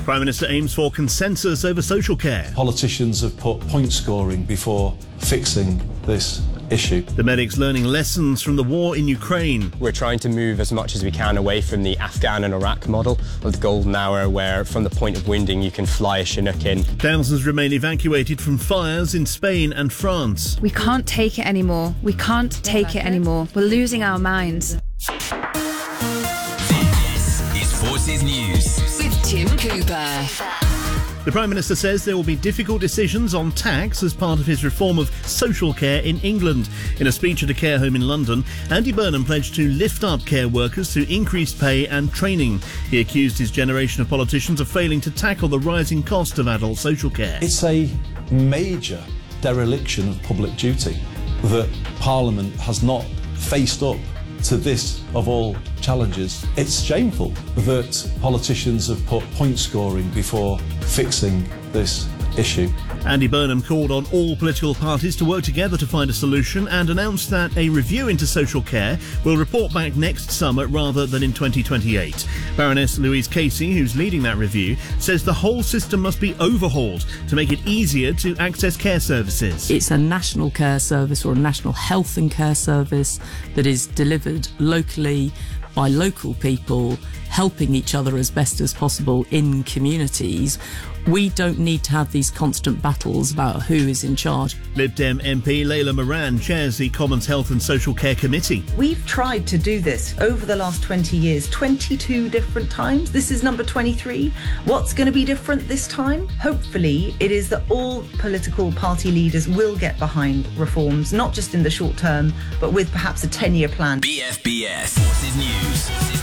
Prime Minister aims for consensus over social care. Politicians have put point scoring before fixing this issue. The medics learning lessons from the war in Ukraine. We're trying to move as much as we can away from the Afghan and Iraq model of the golden hour, where from the point of winding you can fly a Chinook in. Thousands remain evacuated from fires in Spain and France. We can't take it anymore. We can't take it anymore. We're losing our minds. This is Forces News with Tim Cooper. The Prime Minister says there will be difficult decisions on tax as part of his reform of social care in England. In a speech at a care home in London, Andy Burnham pledged to lift up care workers through increased pay and training. He accused his generation of politicians of failing to tackle the rising cost of adult social care. It's a major dereliction of public duty that Parliament has not faced up to this of all challenges. It's shameful that politicians have put point scoring before fixing this issue. Andy Burnham called on all political parties to work together to find a solution and announced that a review into social care will report back next summer rather than in 2028. Baroness Louise Casey, who's leading that review, says the whole system must be overhauled to make it easier to access care services. It's a national care service or a national health and care service that is delivered locally by local people, helping each other as best as possible in communities. We don't need to have these constant battles about who is in charge. Lib Dem MP Layla Moran chairs the Commons Health and Social Care Committee. We've tried to do this over the last 20 years, 22 different times. This is number 23. What's going to be different this time? Hopefully, it is that all political party leaders will get behind reforms, not just in the short term, but with perhaps a 10-year plan. BFBS Forces News.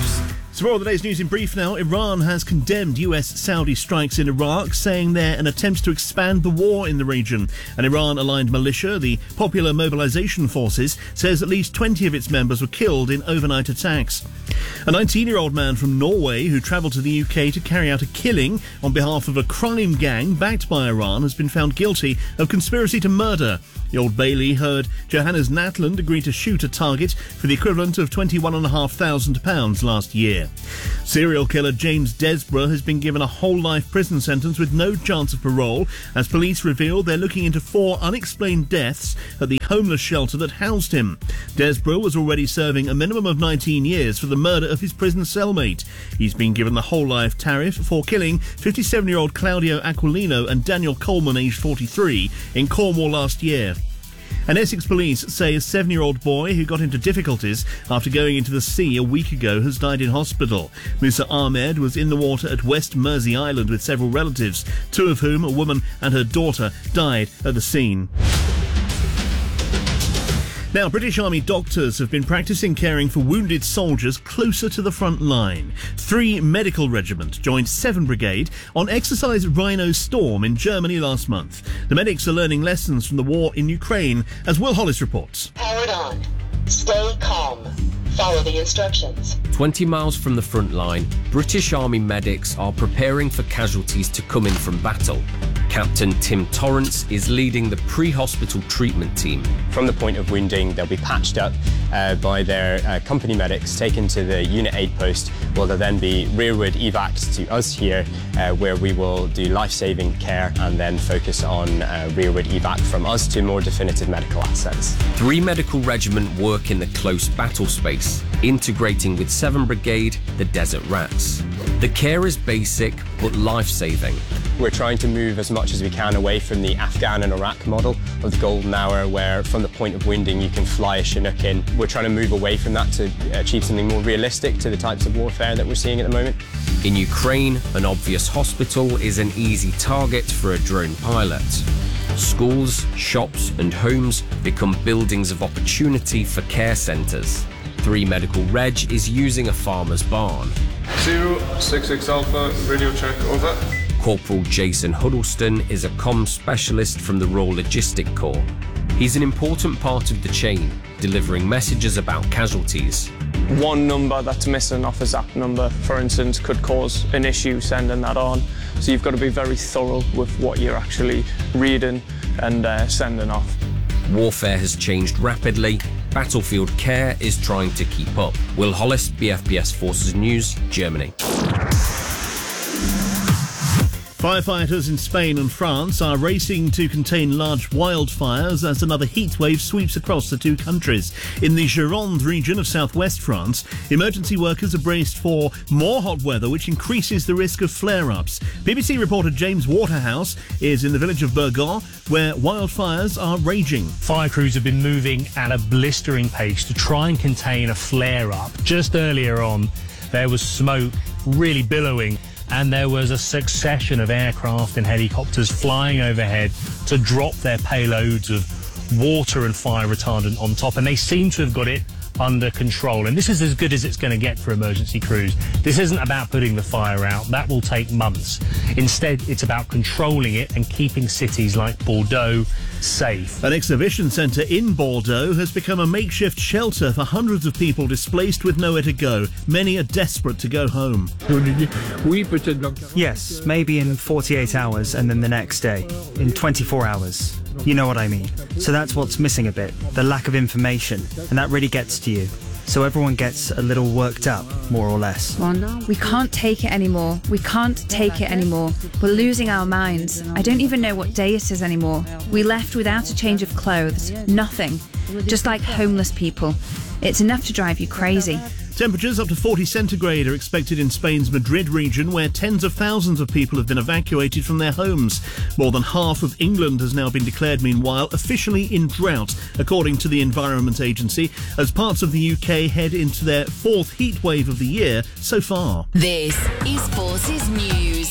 So for all the day's news in brief now, Iran has condemned US-Saudi strikes in Iraq, saying they're an attempt to expand the war in the region. An Iran-aligned militia, the Popular Mobilization Forces, says at least 20 of its members were killed in overnight attacks. A 19-year-old man from Norway who travelled to the UK to carry out a killing on behalf of a crime gang backed by Iran has been found guilty of conspiracy to murder. The Old Bailey heard Johannes Natland agree to shoot a target for the equivalent of £21,500 last year. Serial killer James Desborough has been given a whole-life prison sentence with no chance of parole, as police reveal they're looking into 4 unexplained deaths at the homeless shelter that housed him. Desborough was already serving a minimum of 19 years for the murder of his prison cellmate. He's been given the whole-life tariff for killing 57-year-old Claudio Aquilino and Daniel Coleman, aged 43, in Cornwall last year. And Essex police say a 7-year-old boy who got into difficulties after going into the sea a week ago has died in hospital. Musa Ahmed was in the water at West Mersey Island with several relatives, 2 of whom, a woman and her daughter, died at the scene. Now, British Army doctors have been practising caring for wounded soldiers closer to the front line. 3 Medical Regiment joined 7 Brigade on Exercise Rhino Storm in Germany last month. The medics are learning lessons from the war in Ukraine, as Will Hollis reports. Powered on. Stay calm. Follow the instructions. 20 miles from the front line, British Army medics are preparing for casualties to come in from battle. Captain Tim Torrance is leading the pre-hospital treatment team. From the point of winding, they'll be patched up by their company medics, taken to the unit aid post, where they'll then be rearward evac'd to us here, where we will do life-saving care and then focus on rearward evac from us to more definitive medical assets. 3 Medical Regiment work in the close battle space, integrating with 7 Brigade, the Desert Rats. The care is basic but life-saving. We're trying to move as much as we can away from the Afghan and Iraq model of the golden hour, where from the point of winding you can fly a Chinook in. We're trying to move away from that to achieve something more realistic to the types of warfare that we're seeing at the moment. In Ukraine, an obvious hospital is an easy target for a drone pilot. Schools, shops and homes become buildings of opportunity for care centres. 3 Medical Reg is using a farmer's barn. 066 Alpha, radio check, over. Corporal Jason Huddleston is a comms specialist from the Royal Logistic Corps. He's an important part of the chain, delivering messages about casualties. One number that's missing off a ZAP number, for instance, could cause an issue sending that on. So you've got to be very thorough with what you're actually reading and sending off. Warfare has changed rapidly. Battlefield care is trying to keep up. Will Hollis, BFBS Forces News, Germany. Firefighters in Spain and France are racing to contain large wildfires as another heatwave sweeps across the two countries. In the Gironde region of southwest France, emergency workers are braced for more hot weather, which increases the risk of flare-ups. BBC reporter James Waterhouse is in the village of Burgon, where wildfires are raging. Fire crews have been moving at a blistering pace to try and contain a flare-up. Just earlier on, there was smoke really billowing, and there was a succession of aircraft and helicopters flying overhead to drop their payloads of water and fire retardant on top, and they seem to have got it under control. And this is as good as it's going to get for emergency crews. This isn't about putting the fire out. That will take months. Instead, it's about controlling it and keeping cities like Bordeaux safe. An exhibition centre in Bordeaux has become a makeshift shelter for hundreds of people displaced with nowhere to go. Many are desperate to go home. Yes, maybe in 48 hours and then the next day, in 24 hours. You know what I mean. So that's what's missing a bit, the lack of information, and that really gets to you. So everyone gets a little worked up, more or less. We can't take it anymore. We can't take it anymore. We're losing our minds. I don't even know what day it is anymore. We left without a change of clothes. Nothing. Just like homeless people. It's enough to drive you crazy. Temperatures up to 40 centigrade are expected in Spain's Madrid region, where tens of thousands of people have been evacuated from their homes. More than half of England has now been declared, meanwhile, officially in drought, according to the Environment Agency, as parts of the UK head into their fourth heat wave of the year so far. This is Forces News.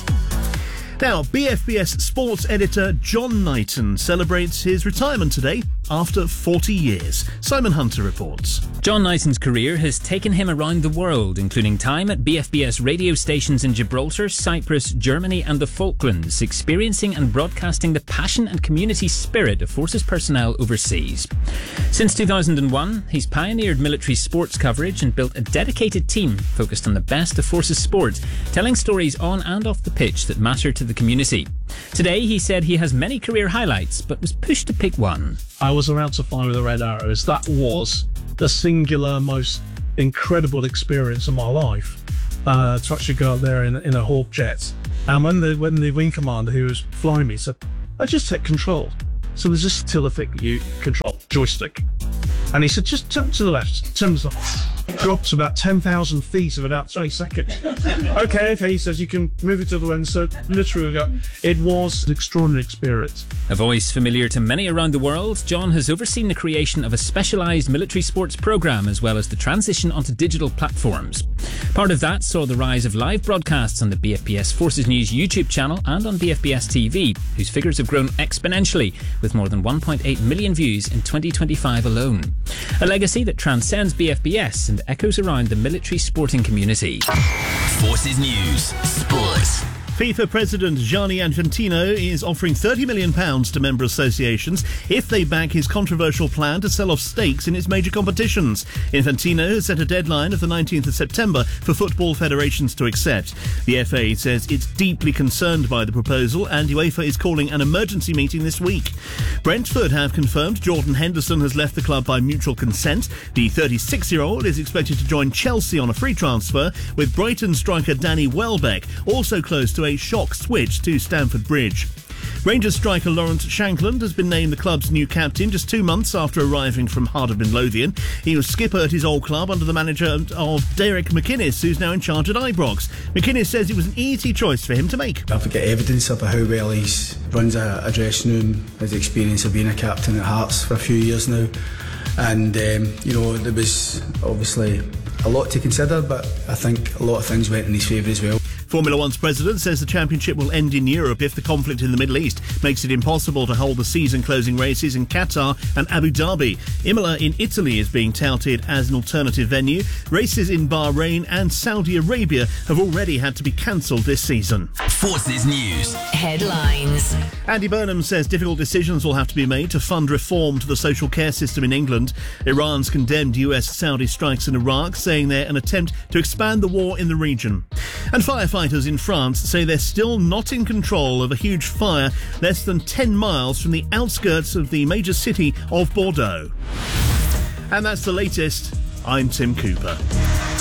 Now, BFBS sports editor John Knighton celebrates his retirement today after 40 years. Simon Hunter reports. John Knighton's career has taken him around the world, including time at BFBS radio stations in Gibraltar, Cyprus, Germany and the Falklands, experiencing and broadcasting the passion and community spirit of Forces personnel overseas. Since 2001, he's pioneered military sports coverage and built a dedicated team focused on the best of Forces sport, telling stories on and off the pitch that matter to the community. Today, he said he has many career highlights, but was pushed to pick one. I was around to fly with the Red Arrows. That was the singular, most incredible experience of my life. To actually go up there in a Hawk jet. And when the wing commander who was flying me said, I just take control. So there's this telethik you control joystick. And he said, just turn to the left, turn to the left. Drops about 10,000 feet of about 20 seconds. Okay, he says you can move it to the left. So literally, it was an extraordinary experience. A voice familiar to many around the world, John has overseen the creation of a specialised military sports programme as well as the transition onto digital platforms. Part of that saw the rise of live broadcasts on the BFBS Forces News YouTube channel and on BFBS TV, whose figures have grown exponentially with more than 1.8 million views in 2025 alone. A legacy that transcends BFBS and echoes around the military sporting community. Forces News Sports. FIFA President Gianni Infantino is offering £30 million to member associations if they back his controversial plan to sell off stakes in its major competitions. Infantino has set a deadline of the 19th of September for football federations to accept. The FA says it's deeply concerned by the proposal and UEFA is calling an emergency meeting this week. Brentford have confirmed Jordan Henderson has left the club by mutual consent. The 36-year-old is expected to join Chelsea on a free transfer, with Brighton striker Danny Welbeck also close to a shock switch to Stamford Bridge. Rangers striker Lawrence Shankland has been named the club's new captain just 2 months after arriving from Heart of Midlothian. He was skipper at his old club under the manager of Derek McInnes, who's now in charge at Ibrox. McInnes says it was an easy choice for him to make. I've got evidence about how well he runs a dressing room, his experience of being a captain at Hearts for a few years now. And, there was obviously a lot to consider, but I think a lot of things went in his favour as well. Formula One's president says the championship will end in Europe if the conflict in the Middle East makes it impossible to hold the season-closing races in Qatar and Abu Dhabi. Imola in Italy is being touted as an alternative venue. Races in Bahrain and Saudi Arabia have already had to be cancelled this season. Forces News headlines. Andy Burnham says difficult decisions will have to be made to fund reform to the social care system in England. Iran's condemned US-Saudi strikes in Iraq, saying they're an attempt to expand the war in the region. And firefighters in France say they're still not in control of a huge fire less than 10 miles from the outskirts of the major city of Bordeaux. And that's the latest. I'm Tim Cooper.